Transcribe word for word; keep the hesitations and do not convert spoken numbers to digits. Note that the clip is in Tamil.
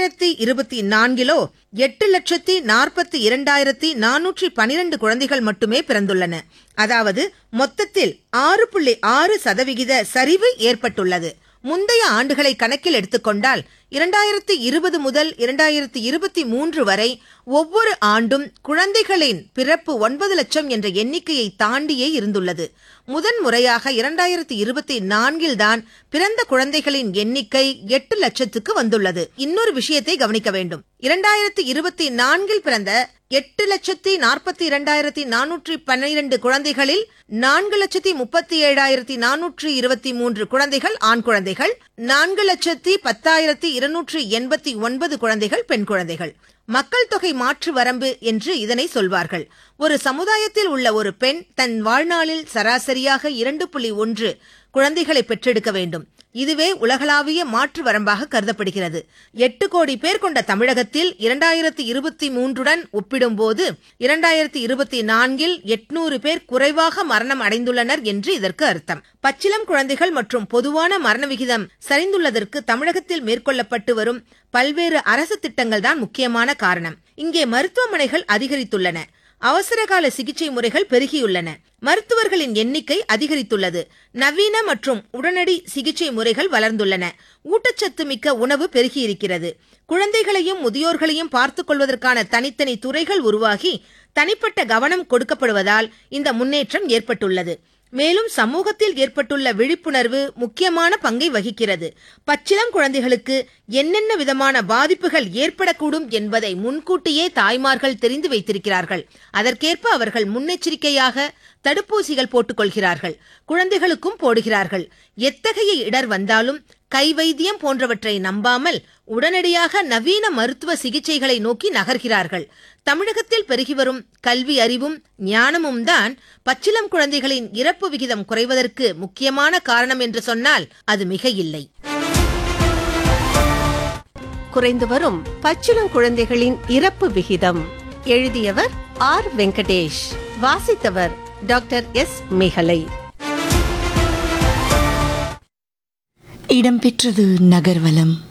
இரண்டாயிரத்தி இருபத்தி நான்கிலோ எட்டு லட்சத்தி நாற்பத்தி இரண்டாயிரத்தி நானூற்றி பனிரெண்டு குழந்தைகள் மட்டுமே பிறந்துள்ளன. அதாவது மொத்தத்தில் ஆறு புள்ளி ஆறு சதவிகித சரிவு ஏற்பட்டுள்ளது. முந்தைய ஆண்டுகளை கணக்கில் எடுத்துக்கொண்டால் இரண்டாயிரத்தி இருபது முதல் இரண்டாயிரத்தி இருபத்தி மூன்று வரை ஒவ்வொரு ஆண்டும் குழந்தைகளின் பிறப்பு ஒன்பது லட்சம் என்ற எண்ணிக்கையை தாண்டியே இருந்துள்ளது. முதன் முறையாக இரண்டாயிரத்தி இருபத்தி நான்கில் தான் பிறந்த குழந்தைகளின் எண்ணிக்கை எட்டு லட்சத்துக்கு வந்துள்ளது. இன்னொரு விஷயத்தை கவனிக்க வேண்டும். இரண்டாயிரத்தி இருபத்தி நான்கில் பிறந்த எட்டு லட்சத்தி நாற்பத்தி இரண்டாயிரத்தி நானூற்றி பன்னிரண்டு குழந்தைகளில் நான்கு லட்சத்தி முப்பத்தி ஏழாயிரத்தி நானூற்றி இருபத்தி மூன்று குழந்தைகள் ஆண் குழந்தைகள், நான்கு லட்சத்தி பத்தாயிரத்தி இருநூற்றி எண்பத்தி ஒன்பது குழந்தைகள் பெண் குழந்தைகள். மக்கள் தொகை மாற்று வரம்பு என்று இதனை சொல்வார்கள். ஒரு சமுதாயத்தில் உள்ள ஒரு பெண் தன் வாழ்நாளில் சராசரியாக இரண்டு புள்ளி ஒன்று குழந்தைகளை பெற்றெடுக்க வேண்டும். இதுவே உலகளாவிய மாற்று வரம்பாக கருதப்படுகிறது. எட்டு கோடி பேர் கொண்ட தமிழகத்தில் இரண்டாயிரத்தி இருபத்தி மூன்றுடன் ஒப்பிடும்போது இரண்டாயிரத்தி இருபத்தி நான்கில் எட்நூறு பேர் குறைவாக மரணம் அடைந்துள்ளனர் என்று இதற்கு அர்த்தம். பச்சிளம் குழந்தைகள் மற்றும் பொதுவான மரண விகிதம் சரிந்துள்ளதற்கு தமிழகத்தில் மேற்கொள்ளப்பட்டு வரும் பல்வேறு அரசு திட்டங்கள் தான் முக்கியமான காரணம். இங்கே மருத்துவமனைகள் அதிகரித்துள்ளன. அவசரகால சிகிச்சை முறைகள் பெருகியுள்ளன. மருத்துவர்களின் எண்ணிக்கை அதிகரித்துள்ளது. நவீன மற்றும் உடனடி சிகிச்சை முறைகள் வளர்ந்துள்ளன. ஊட்டச்சத்து மிக்க உணவு பெருகியிருக்கிறது. குழந்தைகளையும் முதியோர்களையும் பார்த்துக் கொள்வதற்கான தனித்தனி துறைகள் உருவாகி தனிப்பட்ட கவனம் கொடுக்கப்படுவதால் இந்த முன்னேற்றம் ஏற்பட்டுள்ளது. மேலும் சமூகத்தில் ஏற்பட்டுள்ள விழிப்புணர்வு முக்கியமான பங்கை வகிக்கிறது. பச்சிளம் குழந்தைகளுக்கு என்னென்ன விதமான பாதிப்புகள் ஏற்படக்கூடும் என்பதை முன்கூட்டியே தாய்மார்கள் தெரிந்து வைத்திருக்கிறார்கள். அதற்கேற்ப அவர்கள் முன்னெச்சரிக்கையாக தடுப்பூசிகள் போட்டுக் கொள்கிறார்கள். குழந்தைகளுக்கும் போடுகிறார்கள். எத்தகைய இடர் வந்தாலும் கை வைத்தியம் போன்றவற்றை நம்பாமல் உடனடியாக நவீன மருத்துவ சிகிச்சைகளை நோக்கி நகர்கிறார்கள். தமிழகத்தில் பெருகி வரும் கல்வி அறிவும் ஞானமும் தான் பச்சிளம் குழந்தைகளின் இறப்பு விகிதம் குறைவதற்கு முக்கியமான காரணம் என்று சொன்னால் அது மிக இல்லை. குறைந்து வரும் பச்சிளம் குழந்தைகளின் இறப்பு விகிதம். எழுதியவர் ஆர் வெங்கடேஷ். வாசித்தவர் டாக்டர் எஸ் மேகலை. இடம்பெற்றது நகர்வலம்.